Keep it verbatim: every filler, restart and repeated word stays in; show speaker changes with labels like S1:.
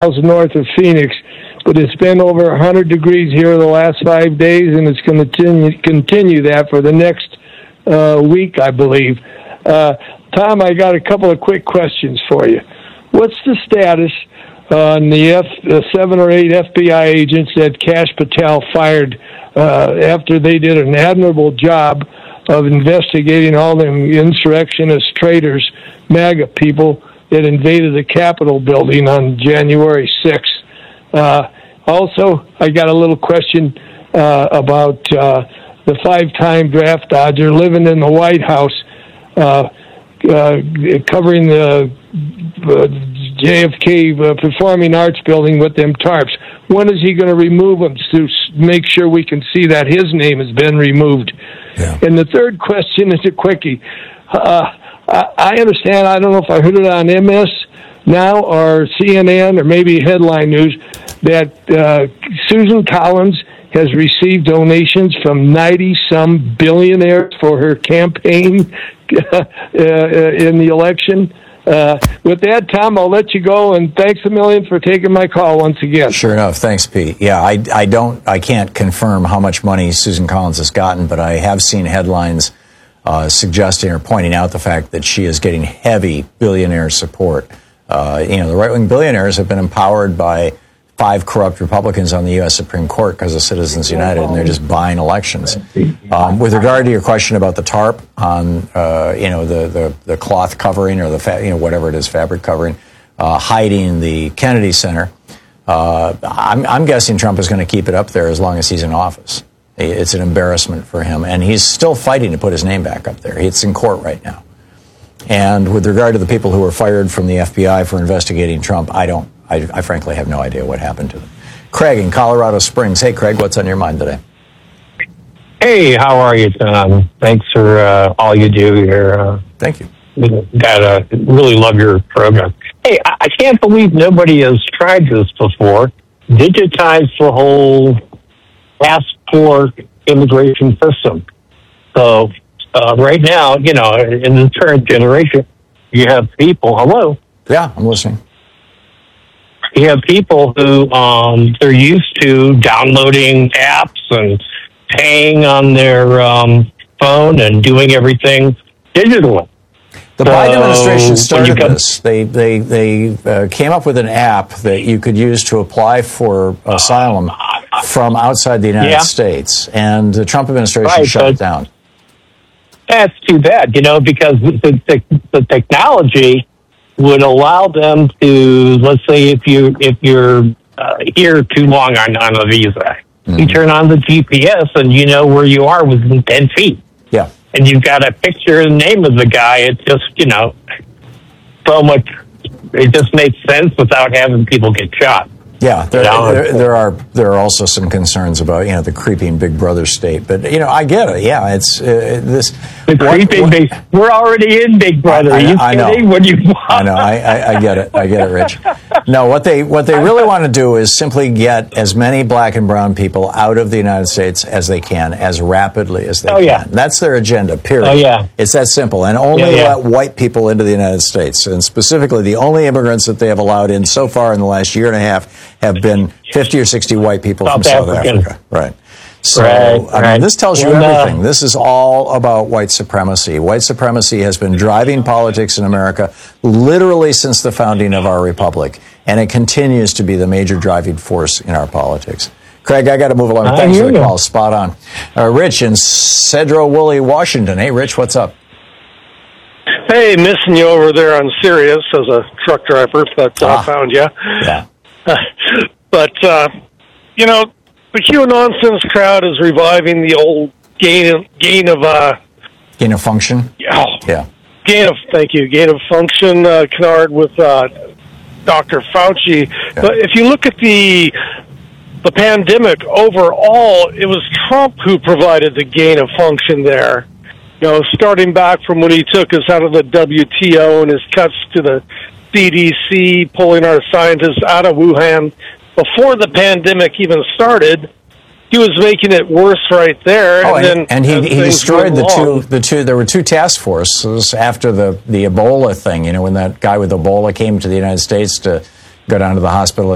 S1: miles north of Phoenix. But it's been over one hundred degrees here the last five days, and it's going to continue, continue that for the next uh, week, I believe. Uh, Tom, I got a couple of quick questions for you. What's the status on the F, uh, seven or eight F B I agents that Kash Patel fired uh, after they did an admirable job of investigating all them insurrectionist traitors, MAGA people that invaded the Capitol building on January sixth? Uh, also, I got a little question uh, about uh, the five-time draft dodger living in the White House, uh, uh, covering the uh, J F K uh, Performing Arts Building with them tarps. When is he going to remove them to make sure we can see that his name has been removed? Yeah. And the third question is a quickie. Uh, I, I understand, I don't know if I heard it on M S now or C N N or maybe Headline News, that uh, Susan Collins has received donations from ninety-some billionaires for her campaign uh, in the election. Uh, with that, Tom, I'll let you go, and thanks a million for taking my call once again.
S2: Sure enough. Thanks, Pete. Yeah, I, I don't, I can't confirm how much money Susan Collins has gotten, but I have seen headlines uh, suggesting or pointing out the fact that she is getting heavy billionaire support. Uh, you know, the right-wing billionaires have been empowered by five corrupt Republicans on the U S Supreme Court because of Citizens United, and they're just buying elections. Um, with regard to your question about the tarp on, uh, you know, the, the, the cloth covering or the, fa- you know, whatever it is, fabric covering, uh, hiding the Kennedy Center, uh, I'm, I'm guessing Trump is going to keep it up there as long as he's in office. It's an embarrassment for him, and he's still fighting to put his name back up there. It's in court right now. And with regard to the people who were fired from the F B I for investigating Trump, I don't, I, I frankly have no idea what happened to them. Craig in Colorado Springs. Hey, Craig, what's on your mind today?
S3: Hey, how are you, Tom? Thanks for uh, all you do here. Uh,
S2: Thank you.
S3: Gotta really love your program. Hey, I, I can't believe nobody has tried this before. Digitize the whole passport immigration system. So uh, right now, you know, in the current generation, you have people. Hello.
S2: Yeah, I'm listening.
S3: You have people who um, they're used to downloading apps and paying on their um, phone and doing everything digitally.
S2: The so Biden administration started come, this. They they they uh, came up with an app that you could use to apply for asylum uh, from outside the United yeah. States, and the Trump administration right, shut it down.
S3: That's too bad, you know, because the, the, the technology would allow them to, let's say, if you if you're uh, here too long on, on a visa, mm-hmm. you turn on the G P S and you know where you are within ten feet.
S2: Yeah,
S3: and you've got a picture and name of the guy. It's just, you know, so much. It just makes sense without having people get shot.
S2: Yeah, there, there, there are there are also some concerns about, you know, the creeping Big Brother state, but you know, I get it. Yeah, it's uh, this.
S3: The creeping what, Big. We're already in Big Brother.
S2: I,
S3: Are you
S2: I, I
S3: kidding?
S2: know.
S3: When you
S2: I know. I, I, I get it. I get it, Rich. No, what they what they really want to do is simply get as many black and brown people out of the United States as they can, as rapidly as they
S3: oh,
S2: can.
S3: Yeah.
S2: That's their agenda. Period.
S3: Oh yeah.
S2: It's that simple, and only
S3: yeah, yeah.
S2: let white people into the United States, and specifically the only immigrants that they have allowed in so far in the last year and a half have been fifty or sixty white people
S3: South
S2: from South
S3: African.
S2: Africa. Right. So,
S3: right,
S2: I
S3: right.
S2: mean, this tells you
S3: and,
S2: everything.
S3: Uh,
S2: this is all about white supremacy. White supremacy has been driving politics in America literally since the founding of our republic, and it continues to be the major driving force in our politics. Craig, I got to move along. Thanks for the call. Spot on. Uh, Rich in Cedro Woolley, Washington. Hey, Rich, what's up?
S4: Hey, missing you over there on Sirius as a truck driver, but I uh, ah. found you.
S2: Yeah.
S4: But, uh, you know, the QAnonsense crowd is reviving the old gain of, gain of, uh...
S2: Gain of function?
S4: Yeah.
S2: Yeah.
S4: Gain of, thank you, gain of function uh, canard with uh, Doctor Fauci. Yeah. But if you look at the the pandemic overall, it was Trump who provided the gain of function there. You know, starting back from when he took us out of the W T O and his cuts to the C D C, pulling our scientists out of Wuhan. Before the pandemic even started, he was making it worse right there.
S2: Oh,
S4: and,
S2: and,
S4: then
S2: and he, he destroyed the
S4: along.
S2: two, the two, there were two task forces after the, the Ebola thing, you know, when that guy with Ebola came to the United States to go down to the hospital